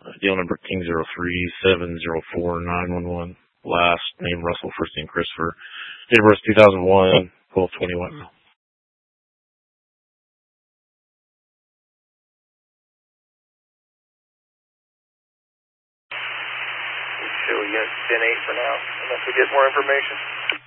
Deal number King03704911. Last name Russell, first name Christopher. Date of birth 2001, 12/21. Show unit 10-8 for now, unless we get more information.